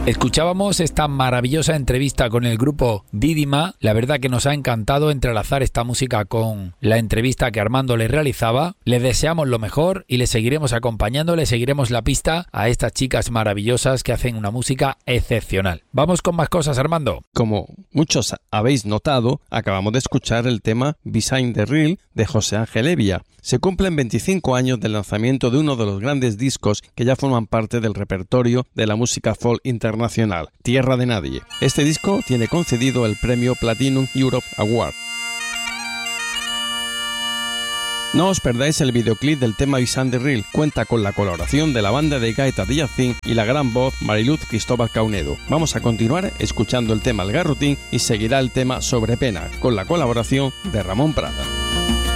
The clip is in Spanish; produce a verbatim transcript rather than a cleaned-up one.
Escuchábamos esta maravillosa entrevista con el grupo Didima. La verdad que nos ha encantado entrelazar esta música con la entrevista que Armando le realizaba. Les deseamos lo mejor y les seguiremos acompañando, les seguiremos la pista a estas chicas maravillosas que hacen una música excepcional. Vamos con más cosas, Armando. Como muchos habéis notado, acabamos de escuchar el tema Behind the Reel de José Ángel Evia. Se cumplen veinticinco años del lanzamiento de uno de los grandes discos que ya forman parte del repertorio de la música folk internacional, Tierra de Nadie. Este disco tiene concedido el premio Platinum Europe Award. No os perdáis el videoclip del tema Behind the Reel. Cuenta con la colaboración de la banda de gaita de Yacín y la gran voz Mariluz Cristóbal Caunedo. Vamos a continuar escuchando el tema El Garrotín y seguirá el tema Sobre Pena, con la colaboración de Ramón Prada.